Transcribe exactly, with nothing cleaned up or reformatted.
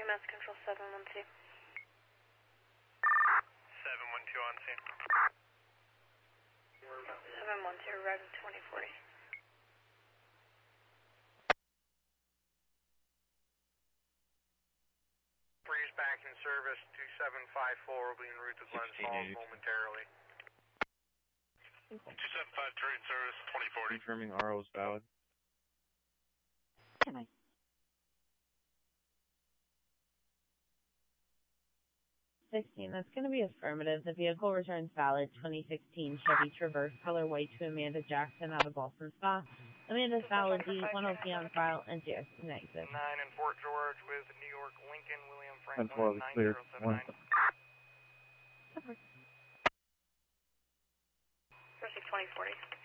Mass Control seven one two. seven one two on scene. seven one two, arriving twenty forty. Breeze back in service, two seven five four will be en route to Glens Falls momentarily. two seven five three in service, twenty forty. Confirming R O is valid. Can I? sixteen, that's going to be affirmative. The vehicle returns valid twenty sixteen Chevy Traverse, color white, to Amanda Jackson out of Boston Spa. Amanda's valid D, one O P on file, and J S N exit. nine in Fort George with New York Lincoln, William ten four, Franklin, clear. nine zero seven nine. Twenty forty.